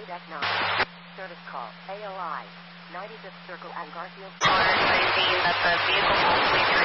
8X9. Service call. AOI. 95th Circle and Garfield. Caller advising that the vehicle will